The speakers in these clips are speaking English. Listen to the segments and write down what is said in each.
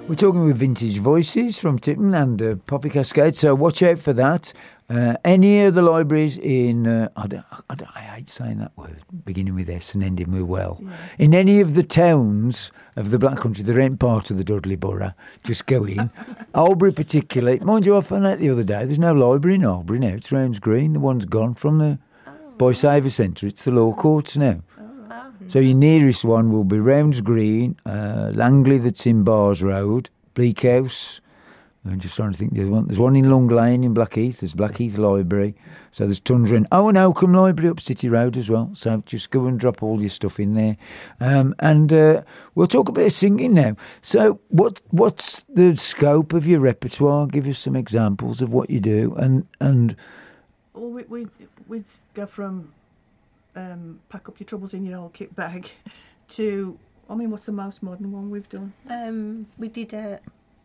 We're talking with Vintage Voices from Tipton and Poppy Cascade, so watch out for that. Any of the libraries in, I hate saying that word, beginning with S and ending with well. Yeah. In any of the towns of the Black Country that ain't part of the Dudley Borough, just go in. Albury particularly. Mind you, I found out the other day, there's no library in Albury now. It's Rounds Green. The one's gone from the Boysaver Centre. It's the law courts now. So your nearest one will be Rounds Green, Langley that's in Bars Road, Bleak House. I'm just trying to think the other one. There's one in Long Lane in Blackheath. There's Blackheath Library. So there's Tundra and Oakham Library up City Road as well. So just go and drop all your stuff in there. And we'll talk a bit of singing now. So what's the scope of your repertoire? Give us some examples of what you do. And well, we'd go from pack up your troubles in your old kit bag to, I mean, what's the most modern one we've done? We did a,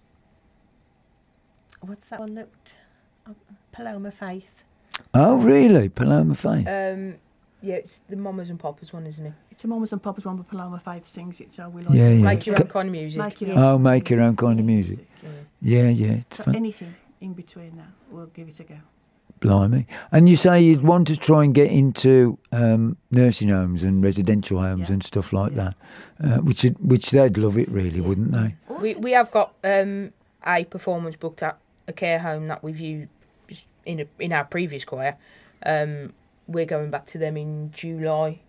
what's that one looked? Paloma Faith. Oh, really? Paloma Faith? Yeah, it's the Mamas and Papas one, isn't it? It's the Mamas and Papas one, but Paloma Faith sings it, so we like it. Make your own kind of music. Make your own kind of music. Yeah. It's so fun. Anything in between that, we'll give it a go. Blimey. And you say you'd want to try and get into nursing homes and residential homes and stuff like that, which they'd love it really, wouldn't they? We have got a performance booked at a care home that we've used in our previous choir. We're going back to them in July